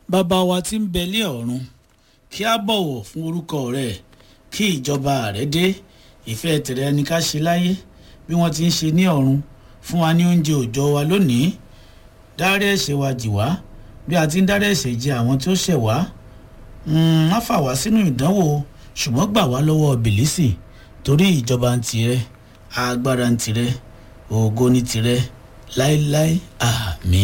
bàbá wa tí ń bẹ lé ọ̀run kí a bọ̀wọ̀ fún orúkọ rẹ̀ kí ìjọba rẹ̀ dé ìfẹ́ tìrẹ ni ká ṣe láyé bí wọ́n ti ń ṣe ní ọ̀run fún wa ní oúnjẹ òòjọ́ wa lónìí dárí ẹ̀ṣẹ̀ wa jì wá bí a ti ń dárí ẹ̀ṣẹ̀ jì àwọn tí ó ṣẹ̀ wá má fà wá sínú ìdánwò ṣùgbọ́n gbà wá lọ́wọ́ bìlísì torí ìjọba ń tirẹ̀ agbára ń tirẹ̀ ògo ní tirẹ̀ láéláé àmín.